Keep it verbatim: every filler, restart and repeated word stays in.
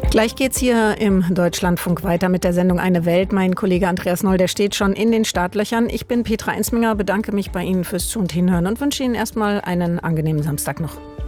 Gleich geht's hier im Deutschlandfunk weiter mit der Sendung Eine Welt. Mein Kollege Andreas Noll, der steht schon in den Startlöchern. Ich bin Petra Ensminger, bedanke mich bei Ihnen fürs Zu- und Hinhören und wünsche Ihnen erstmal einen angenehmen Samstag noch.